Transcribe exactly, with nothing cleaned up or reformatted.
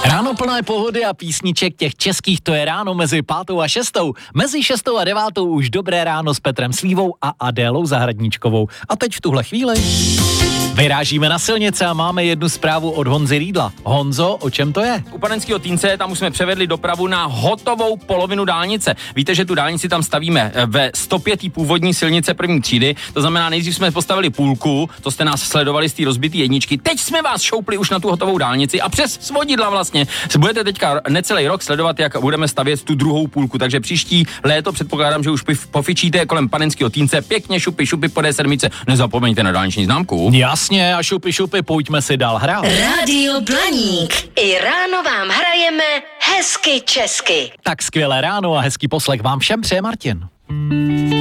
Ráno plné pohody a písniček těch českých, to je ráno mezi pátou a šestou. Mezi šestou a devátou už dobré ráno s Petrem Slívou a Adélou Zahradníčkovou. A teď v tuhle chvíli vyrážíme na silnice a máme jednu zprávu od Honzy Rýdla. Honzo, o čem to je? U Panenského Týnce tam už jsme převedli dopravu na hotovou polovinu dálnice. Víte, že tu dálnici tam stavíme ve sto pět původní silnice první třídy, to znamená, nejdřív jsme postavili půlku, to jste nás sledovali z té rozbité jedničky, teď jsme vás šoupli už na tu hotovou dálnici a přes svodidla vlastně budete teďka necelý rok sledovat, jak budeme stavět tu druhou půlku, takže příští léto předpokládám, že už pofičíte kolem Panenského Týnce, pěkně šupy šupy po D sedm, nezapomeňte na dálniční známku. Jasně, a šupy šupy, pojďme si dál hrát. Rádio Blaník. I ráno vám hrajeme hezky česky. Tak skvělé ráno a hezký poslech vám všem přeje Martin.